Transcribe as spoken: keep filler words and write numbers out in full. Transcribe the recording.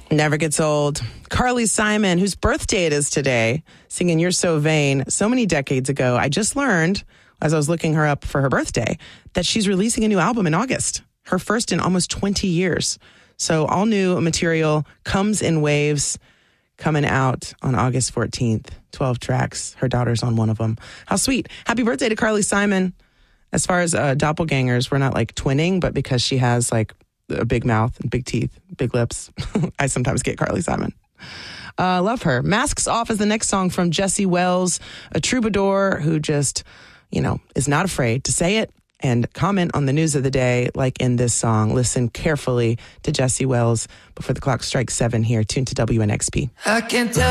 Never gets old. Carly Simon, whose birthday it is today, singing You're So Vain so many decades ago. I just learned, as I was looking her up for her birthday, that she's releasing a new album in August, her first in almost twenty years. So all new material comes in waves, coming out on August fourteenth. twelve tracks. Her daughter's on one of them. How sweet. Happy birthday to Carly Simon. As far as uh, doppelgangers, we're not like twinning, but because she has like a big mouth and big teeth, big lips, I sometimes get Carly Simon. Uh, love her. Masks Off is the next song from Jesse Wells, a troubadour who just, you know, is not afraid to say it and comment on the news of the day, like in this song. Listen carefully to Jesse Wells before the clock strikes seven here. Tune to W N X P. I can't tell